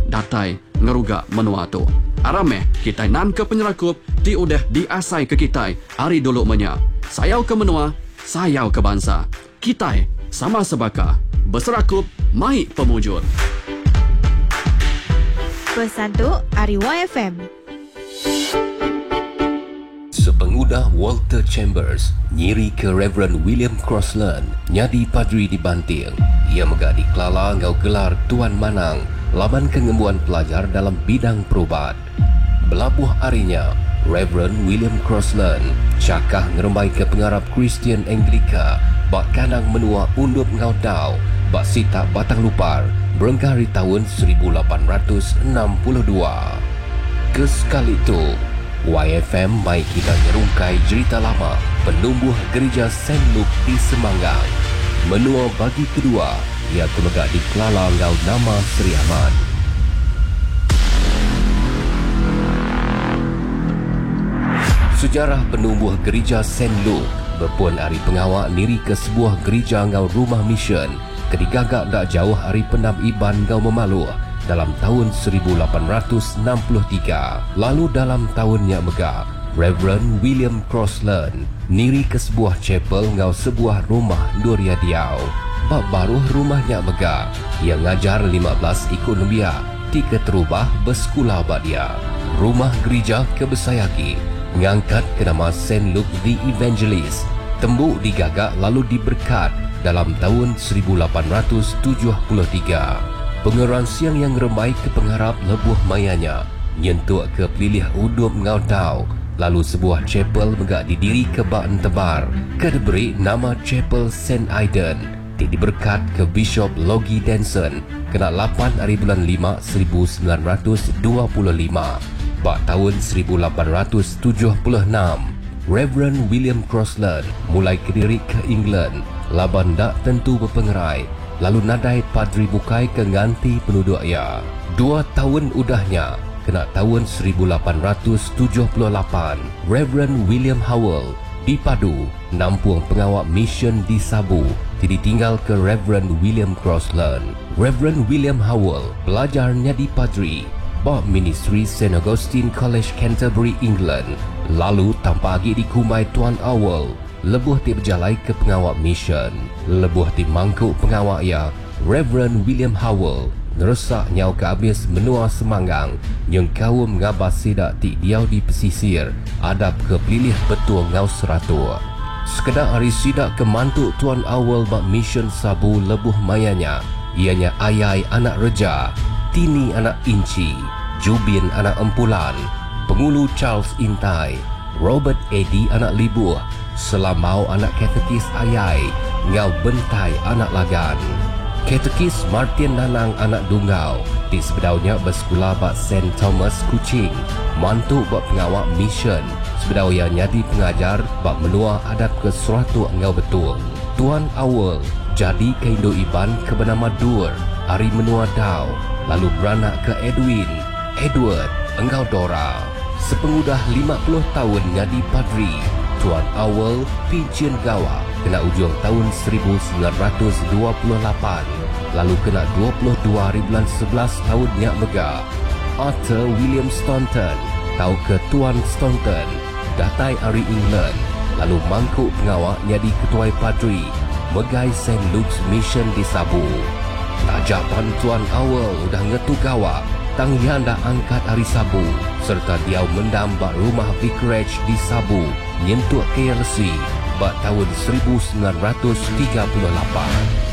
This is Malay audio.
datai ngeruga menua tu. Arameh kita nan ke penyerakup ti udah diasai ke kita hari dulu menya. Sayau ke menua, sayau ke bangsa. Kita sama sebaka berserakup mai pemujud. Pesan tu Ari YFM. Sepengudah Walter Chambers nyiri ke Reverend William Crossland nyadi padri di Banting. Ia megah di Kelala ngau gelar Tuan Manang laban kengembuan pelajar dalam bidang perubat. Belabuh harinya, Reverend William Crossland cakah ngerembai ke pengarap Kristian Anglika bak kanang menua undup ngau dau bak sita batang lupar berengkari tahun 1862. Kesekali itu, YFM mai kita nyerungkai cerita lama penumbuh gereja St. Luke di Semanggang. Menua bagi kedua, ia kelegak di Kelala ngau nama Seri Ahmad. Sejarah penumbuh gereja St. Luke berpun hari pengawak niri ke sebuah gereja ngau rumah mission kedigagak tak jauh hari pendam Iban ngau Memaluh dalam tahun 1863. Lalu dalam tahunnya megah, Reverend William Crossland niri ke sebuah chapel ngau sebuah rumah Nuria Diau. Bak baruh rumahnya megah, ia ngajar 15 ekonomia, tiga terubah bersekolah bak dia. Rumah gereja kebesayaki ngangkat ke nama St. Luke the Evangelist. Tembuk digagak lalu diberkat dalam tahun 1873. Pengeran siang yang remai ke pengharap lebuh mayanya nyentuk ke pilih udup ngau tau. Lalu sebuah chapel megak didiri ke bak tebar ke diberi nama Chapel St. Aidan. Diberkat ke Bishop Logie Denson kena 8 hari bulan 5 1925. Bak tahun 1876, Reverend William Crossland mulai kediri ke England. Laban dak tentu berpengerai, lalu nadai padri bukai ke nganti penduduk ia. 2 tahun udahnya, kena tahun 1878, Reverend William Howell dipadu nampung pengawak mission di Sabu ditinggal ke Reverend William Crossland. Reverend William Howell belajarnya di padri bak ministry St. Augustine College Canterbury, England. Lalu tanpa lagi dikumai Tuan Howell lebuh ti berjalai ke pengawak mission. Lebuh ti mangkuk pengawak ya, Reverend William Howell neresak nyau ke habis menua Semanggang yang kaum ngabas sidak ti diau di pesisir adab ke pilih betul ngau seratua. Sekedar hari sidak ke mantuk Tuan Howell bak mission Sabu lebuh mayanya, ianya Ayai anak Reja, Tini anak Inci, Jubin anak Empulan, Pengulu Charles Intai, Robert Eddy anak Libuh, Selambau anak Katekis Ayai, Ngau Bentai anak Lagan, Katekis Martin Nanang anak Dungau, di sebedaunya bersekolah bak St. Thomas Kuching, mantu bak pengawak mission, sebedau yang nyadi pengajar bak menua adab ke seratu ngau betul. Tuan Howell jadi ke Indo Iban ke bernama Dur, hari menua Dau, lalu beranak ke Edward, engkau Dora. Sepengudah 50 tahun nyadi padri, Tuan Howell pincin gawa kena ujung tahun 1928, lalu kena 22 hari bulan 11 tahunnya megah. Arthur William Staunton tahu ke Tuan Staunton datai hari England, lalu mangkuk pengawak nyadi ketuai padri megai St. Luke's Mission di Sabu. Tajapan Tuan Howell udah ngetu gawa tang yanda angkat hari Sabu serta diau mendam bak rumah vicarage di Sabu nyentuk KLC bak tahun 1938.